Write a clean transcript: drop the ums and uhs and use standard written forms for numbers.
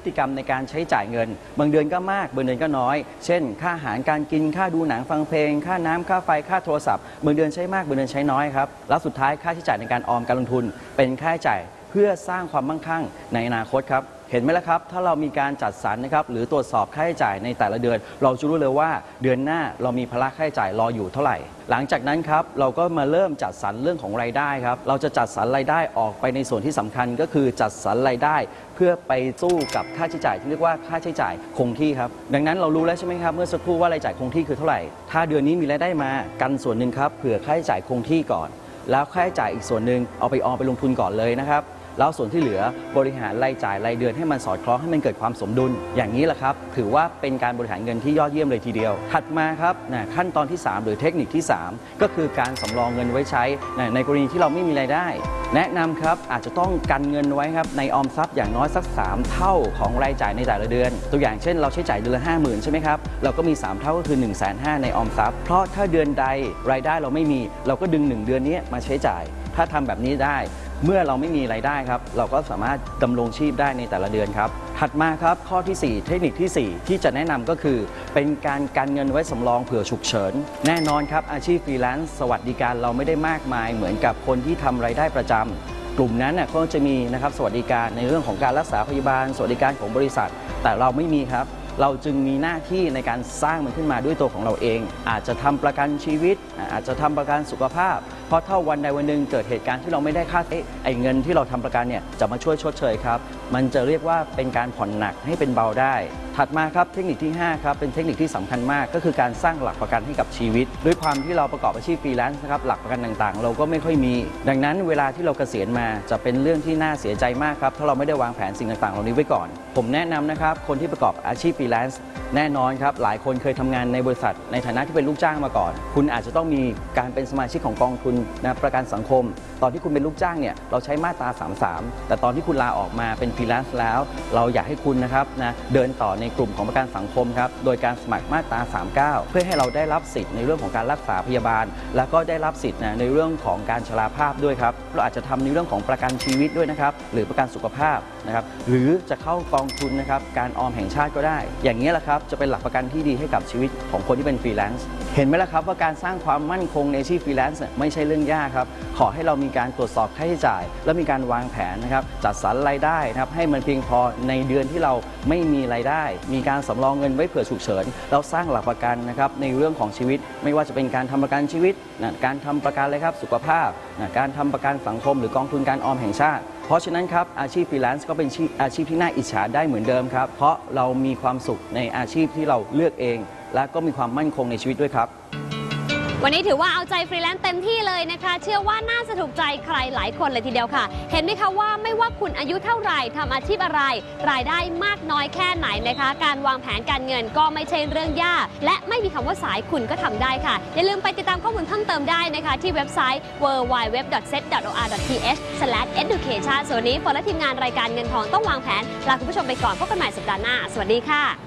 ติกรรมในการใช้จ่ายเงินบางเดือนก็มากบางเดือนก็น้อยเช่นค่าอาหารการกินค่าดูหนังฟังเพลงค่าน้ำค่าไฟค่าโทรศัพท์บางเดือนใช้มากบางเดือนใช้น้อยครับแล้วสุดท้ายค่าใช้จ่ายในการออมการลงทุนเป็นค่าใช้จ่ายเพื่อสร้างความมั่งคั่งในอนาคตครับเห็นไหมล่ะครับถ้าเรามีการจัดสรรนะครับหรือตรวจสอบค่าใช้จ่ายในแต่ละเดือนเราจะรู้เลยว่าเดือนหน้าเรามีภาระค่าใช้จ่ายรออยู่เท่าไหร่หลังจากนั้นครับเราก็มาเริ่มจัดสรรเรื่องของรายได้ครับเราจะจัดสรรรายได้ออกไปในส่วนที่สำคัญก็คือจัดสรรรายได้เพื่อไปสู้กับค่าใช้จ่ายที่เรียกว่าค่าใช้จ่ายคงที่ครับดังนั้นเรารู้แล้วใช่ไหมครับเมื่อสักครู่ว่ารายจ่ายคงที่คือเท่าไหร่ถ้าเดือนนี้มีรายได้มากันส่วนหนึ่งครับเผื่อค่าใช้จ่ายคงที่ก่อนแล้วค่าใช้จ่ายอีกส่วนหนึ่งเอาไปออมไปลงทุนก่อนเลยนะครับแล้วส่วนที่เหลือบริหารรายจ่ายรายเดือนให้มันสอดคล้องให้มันเกิดความสมดุลอย่างนี้แหละครับถือว่าเป็นการบริหารเงินที่ยอดเยี่ยมเลยทีเดียวถัดมาครับขั้นตอนที่3หรือเทคนิคที่3ก็คือการสำรองเงินไว้ใช้ในกรณีที่เราไม่มีรายได้แนะนำครับอาจจะต้องกันเงินไว้ครับในออมทรัพย์อย่างน้อยสัก3เท่าของรายจ่ายในแต่ละเดือนตัวอย่างเช่นเราใช้จ่ายเดือนละ 50,000 ใช่ไหมครับเราก็มี3เท่าก็คือ 150,000 ในออมทรัพย์เพราะถ้าเดือนใดรายได้เราไม่มีเราก็ดึง1เดือนนี้มาใช้จ่ายถ้าทำแบบนี้ได้เมื่อเราไม่มีรายได้ครับเราก็สามารถดำรงชีพได้ในแต่ละเดือนครับถัดมาครับข้อที่4เทคนิคที่4ที่จะแนะนำก็คือเป็นการกันเงินไว้สำรองเผื่อฉุกเฉินแน่นอนครับอาชีพฟรีแลนซ์สวัสดิการเราไม่ได้มากมายเหมือนกับคนที่ทำรายได้ประจำกลุ่มนั้นเขาจะมีนะครับสวัสดิการในเรื่องของการรักษาพยาบาลสวัสดิการของบริษัทแต่เราไม่มีครับเราจึงมีหน้าที่ในการสร้างมันขึ้นมาด้วยตัวของเราเองอาจจะทำประกันชีวิตอาจจะทำประกันสุขภาพเพราะถ้าวันใดวันหนึ่งเกิดเหตุการณ์ที่เราไม่ได้คาดไอ้เงินที่เราทำประกันเนี่ยจะมาช่วยชดเชยครับมันจะเรียกว่าเป็นการผ่อนหนักให้เป็นเบาได้ถัดมาครับเทคนิคที่5ครับเป็นเทคนิคที่สำคัญมากก็คือการสร้างหลักประกันให้กับชีวิตด้วยความที่เราประกอบอาชีพฟรีแลนซ์นะครับหลักประกันต่างๆเราก็ไม่ค่อยมีดังนั้นเวลาที่เราเกษียณมาจะเป็นเรื่องที่น่าเสียใจมากครับถ้าเราไม่ได้วางแผนสิ่งต่างๆเหล่านี้ไว้ก่อนผมแนะนำนะครับคนที่ประกอบอาชีพฟรีแลนซ์แน่นอนครับหลายคนเคยทำงานในบริษัทในฐานะที่เป็นลูกจ้างมาก่อนคุณอาจจะต้องมีการเป็นสมาชิกของกองทุนประกันสังคมตอนที่คุณเป็นลูกจ้างเนี่ยเราใช้มาตรา33แต่ตอนที่คุณลาออกมาเป็นฟรีแลนซ์แล้วเราอยากให้คุณนะครับเดินต่อในกลุ่มของประกันสังคมครับโดยการสมัครมาตรา39เพื่อให้เราได้รับสิทธิ์ในเรื่องของการรักษาพยาบาลแล้วก็ได้รับสิทธิ์ในเรื่องของการชราภาพด้วยครับเราอาจจะทำในเรื่องของประกันชีวิตด้วยนะครับหรือประกันสุขภาพนะครับหรือจะเข้ากองทุนนะครับการออมแห่งชาติก็ได้อย่างนี้แหละครับจะเป็นหลักประกันที่ดีให้กับชีวิตของคนที่เป็นฟรีแลนซ์เห็นไหมล่ะครับว่าการสร้างความมั่นคงในอาชีพฟรีแลนซ์ไม่ใช่เรื่องยากครับขอให้เรามีการตรวจสอบค่าใช้จ่ายและมีการวางแผนนะครับจัดสรรรายได้นะครับให้มันเพียงพอในเดือนที่เราไม่มีรายได้มีการสำรองเงินไว้เผื่อฉุกเฉินแล้วสร้างหลักประกันนะครับในเรื่องของชีวิตไม่ว่าจะเป็นการทำประกันชีวิตการทำประกันอะไรครับสุขภาพการทำประกันสังคมหรือกองทุนการออมแห่งชาติเพราะฉะนั้นครับอาชีพฟรีแลนซ์ก็เป็นอาชีพที่น่าอิจฉาได้เหมือนเดิมครับเพราะเรามีความสุขในอาชีพที่เราเลือกเองและก็มีความมั่นคงในชีวิตด้วยครับวันนี้ถือว่าเอาใจฟรีแลนซ์เต็มที่เลยนะคะเชื่อว่าน่าจะถูกใจใครหลายคนเลยทีเดียวค่ะเห็นไหมคะว่าไม่ว่าคุณอายุเท่าไหร่ทำอาชีพอะไรรายได้มากน้อยแค่ไหนนะคะการวางแผนการเงินก็ไม่ใช่เรื่องยากและไม่มีคำว่าสายคุณก็ทำได้ค่ะอย่าลืมไปติดตามข้อมูลเพิ่มเติมได้นะคะที่เว็บไซต์ www.set.or.th/education ส่วนนี้ฝนและทีมงานรายการเงินทองต้องวางแผนลาคุณผู้ชมไปก่อนพบกันใหม่สัปดาห์หน้าสวัสดีค่ะ